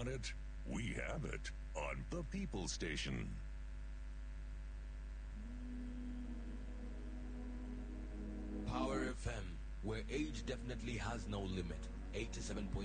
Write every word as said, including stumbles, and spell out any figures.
want it? We have it on the People Station. Power F M, where age definitely has no limit. eighty-seven point